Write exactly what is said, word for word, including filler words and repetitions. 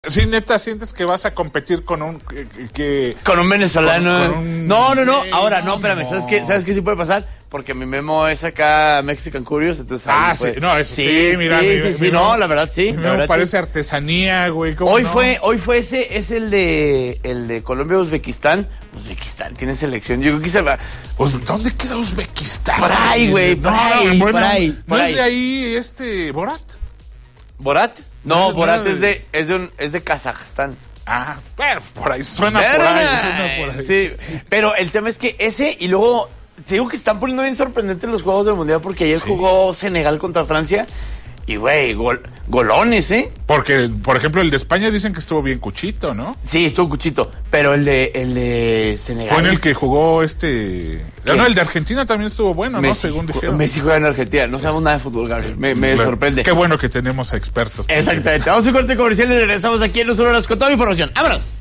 Sí, neta, sientes que vas a competir con un... Que, que con un venezolano. Con, con un... No, no, no. Ahora, no, espérame. No. ¿Sabes qué? ¿Sabes qué sí puede pasar? Porque mi Memo es acá Mexican Curious, entonces... Ah, sí. No, eso sí, sí mira. Sí, mi, sí, mi, sí. mi, No, la verdad, sí. Me la verdad, parece sí. artesanía, güey. Hoy no? fue, hoy fue ese, es el de, el de Colombia-Uzbekistán. Uzbekistán tiene selección. Yo creo que se va... Pues, ¿dónde queda Uzbekistán? Por ahí, güey, por ahí, bueno, por ahí. ¿No por es ahí. de ahí este Borat? ¿Borat? No, no Borat no, es de, es de un, es de Kazajstán. Ah, bueno, por ahí suena por ahí, suena por ahí. Sí, sí, pero el tema es que ese y luego te digo que están poniendo bien sorprendentes los juegos del mundial porque ayer sí. jugó Senegal contra Francia y güey, gol, golones, ¿eh? Porque, por ejemplo, el de España dicen que estuvo bien cuchito, ¿no? Sí, estuvo cuchito, pero el de el de Senegal fue en el que jugó este... ¿Qué? No, el de Argentina también estuvo bueno, Messi, ¿no? Según dijeron. Messi juega en Argentina, no sabemos nada de fútbol, Gabriel, me, me claro. sorprende. Qué bueno que tenemos a expertos. Exactamente, vamos a un corte comercial y regresamos aquí en Los Horas con toda la información. ¡Vámonos!